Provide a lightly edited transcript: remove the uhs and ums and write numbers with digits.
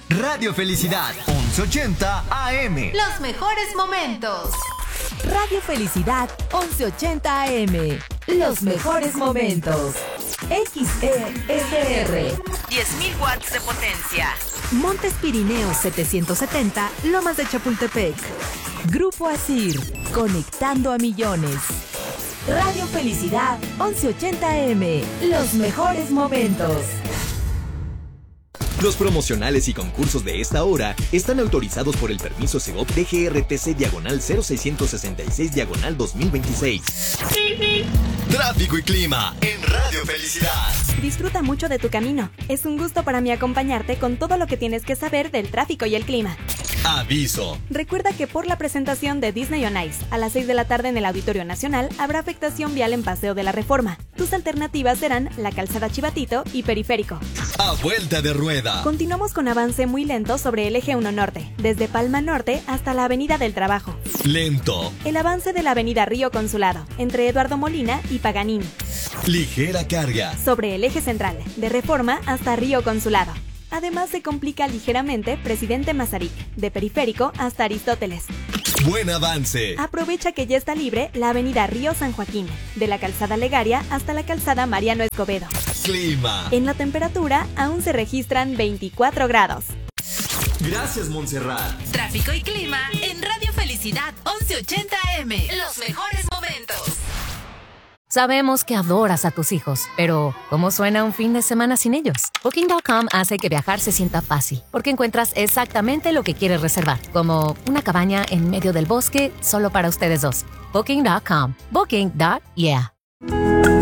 Radio Felicidad, 1180 AM. Los mejores momentos. Radio Felicidad, 1180 AM. Los mejores momentos. XESR. 10.000 watts de potencia. Montes Pirineos 770, Lomas de Chapultepec. Grupo Asir, conectando a millones. Radio Felicidad, 1180 AM. Los mejores momentos. Los promocionales y concursos de esta hora están autorizados por el permiso Segov DGRTC/0666/2026. Tráfico y clima en Radio Felicidad. Disfruta mucho de tu camino. Es un gusto para mí acompañarte con todo lo que tienes que saber del tráfico y el clima. Aviso. Recuerda que por la presentación de Disney on Ice a las 6 de la tarde en el Auditorio Nacional habrá afectación vial en Paseo de la Reforma. Tus alternativas serán la Calzada Chivatito y Periférico. A vuelta de rueda. Continuamos con avance muy lento sobre el Eje 1 Norte, desde Palma Norte hasta la Avenida del Trabajo. Lento. El avance de la Avenida Río Consulado, entre Eduardo Molina y Paganini. Ligera carga. Sobre el Eje Central, de Reforma hasta Río Consulado. Además se complica ligeramente Presidente Mazarik, de Periférico hasta Aristóteles. Buen avance. Aprovecha que ya está libre la Avenida Río San Joaquín, de la Calzada Legaria hasta la Calzada Mariano Escobedo. Clima. En la temperatura aún se registran 24 grados. Gracias, Montserrat. Tráfico y clima en Radio Felicidad 1180 AM. Los mejores momentos. Sabemos que adoras a tus hijos, pero ¿cómo suena un fin de semana sin ellos? Booking.com hace que viajar se sienta fácil, porque encuentras exactamente lo que quieres reservar, como una cabaña en medio del bosque solo para ustedes dos. Booking.com. Booking.yeah.